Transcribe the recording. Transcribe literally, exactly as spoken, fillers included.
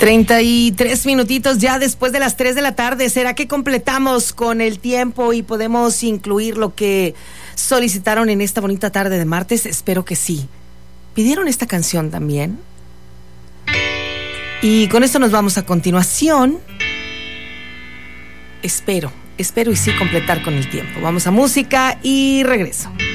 treinta y tres minutitos ya después de las tres de la tarde. ¿Será que completamos con el tiempo y podemos incluir lo que solicitaron en esta bonita tarde de martes? Espero que sí. ¿Pidieron esta canción también? Y con esto nos vamos a continuación. Espero, espero y sí completar con el tiempo. Vamos a música y regreso.